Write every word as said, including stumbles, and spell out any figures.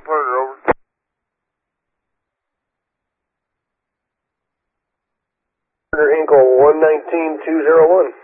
Carter, over. Carter Hinkle, one nineteen two oh one.